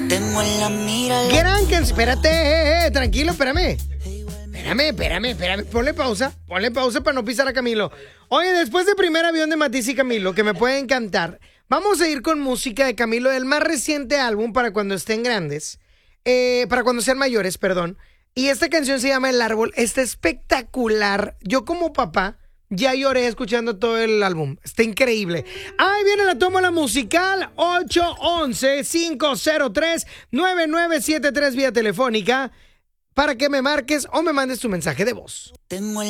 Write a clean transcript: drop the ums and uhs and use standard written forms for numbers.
Tengo en la mira. Gran canción. Espérate, tranquilo, espérame. Espérame. Ponle pausa para no pisar a Camilo. Oye, después de Primer Avión de Matiz y Camilo, que me puede encantar, vamos a ir con música de Camilo, del más reciente álbum para cuando estén grandes, para cuando sean mayores, perdón. Y esta canción se llama El Árbol, está espectacular. Yo como papá ya lloré escuchando todo el álbum, está increíble. Ahí viene la tómbola musical, 811-503-9973 vía telefónica, para que me marques o me mandes tu mensaje de voz. Tengo